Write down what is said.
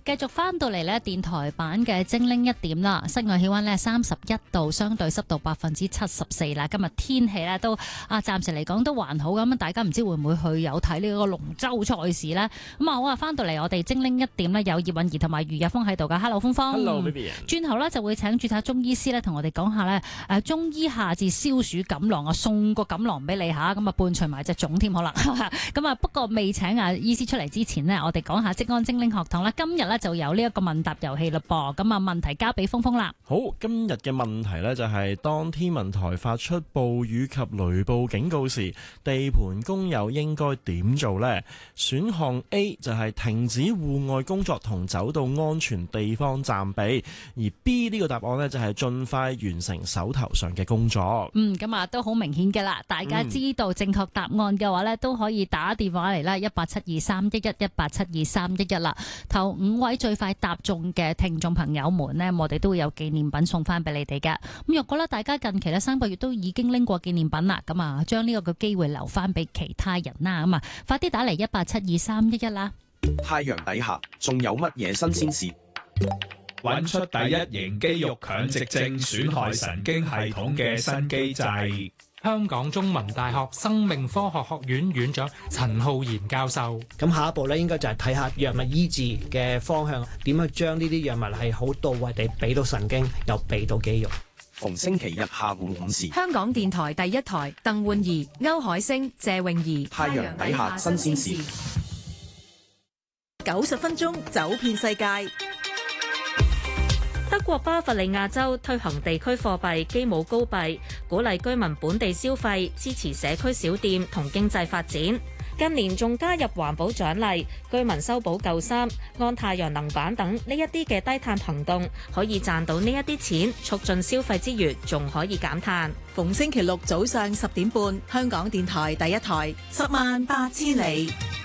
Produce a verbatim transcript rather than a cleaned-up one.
繼續翻到嚟呢電台版嘅精靈一點啦，室外氣溫呢三十一度，相對濕度百分之七十四啦。今日天氣呢都啊，暫時嚟講都還好咁，大家唔知會唔會去有睇呢個龍舟賽事呢？咁啊好啊，翻到嚟我哋精靈一點呢，有葉韻儀同埋余日峰喺度噶。Hello， 峰峰。 Hello， Vivian。轉頭呢就會請註冊中醫師呢同我哋講下呢誒中醫夏至消暑錦囊啊，送個錦囊俾你吓，咁啊伴隨埋隻粽添可能。咁啊不過未請啊醫師出嚟之前呢，我哋講下職安精靈學堂啦。今日呢就有呢一個問答遊戲嘞噃，咁啊問題交俾峰峰啦。 好，今日嘅問題呢就係當天文台發出暴雨及雷暴警告時，地盤工友應該點做呢？選項 A 就係停止戶外工作同走到安全地方暫避，而 B 呢個答案呢就係盡快完成手頭上嘅工作。 嗯，咁啊都好明顯嘅啦，大家知道正確答案嘅話呢，都可以打電話嚟啦，一八七二三一一一八七二三一一啦。頭五位最快答中嘅聽眾朋友們呢，我哋都會有紀念品送翻俾你哋嘅。咁若果咧大家近期呢三個月都已經拎過紀念品啦，咁啊將呢個嘅機會留翻俾其他人啦。咁啊快啲打嚟一八七二三一一啦。 太陽底下仲有乜嘢新鮮事？ 揾出第一型肌肉強直症損害神經系統嘅新機制。 香港中文大學生命科學學院院長陳浩然教授。 咁下一步咧，應該就係睇下藥物醫治嘅方向，點去將呢啲藥物係好到位地俾到神經，又俾到肌肉。 逢星期日下午五時， 香港電台第一台，鄧煥儀、歐海星、謝詠儀。 太陽底下新鮮事， 九十分鐘走遍世界。 德國巴伐利亞州推行地區貨幣基姆高幣，鼓勵居民本地消費，支持社區小店同經濟發展。近年仲加入環保獎勵，居民修補舊衫、安太陽能板等呢一啲嘅低碳行動，可以賺到呢一啲錢，促進消費之餘，仲可以減碳。 逢星期六早上十點半，香港電台第一台，十萬八千里。